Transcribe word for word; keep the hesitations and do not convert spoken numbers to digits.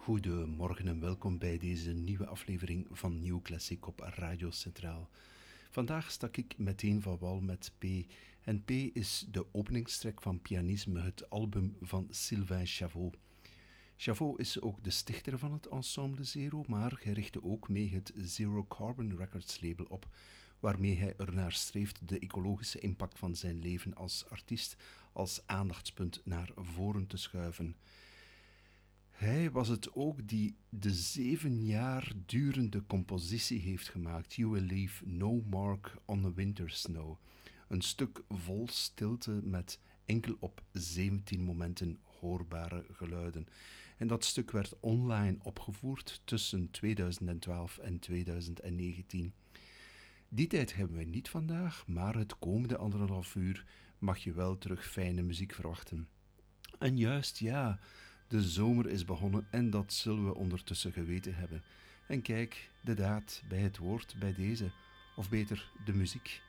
Goedemorgen en welkom bij deze nieuwe aflevering van Nieuw Classic op Radio Centraal. Vandaag stak ik meteen van wal met P. En P is de openingstrek van Pianisme, het album van Sylvain Chavot. Chavot is ook de stichter van het Ensemble Zero, maar hij richtte ook mee het Zero Carbon Records label op, waarmee hij ernaar streeft de ecologische impact van zijn leven als artiest als aandachtspunt naar voren te schuiven. Hij was het ook die de zeven jaar durende compositie heeft gemaakt, You Will Leave No Mark on the Winter Snow. Een stuk vol stilte met enkel op zeventien momenten hoorbare geluiden. En dat stuk werd online opgevoerd tussen tweeduizend twaalf en tweeduizend negentien. Die tijd hebben wij niet vandaag, maar het komende anderhalf uur mag je wel terug fijne muziek verwachten. En juist, ja, de zomer is begonnen en dat zullen we ondertussen geweten hebben. En kijk, de daad bij het woord bij deze, of beter de muziek.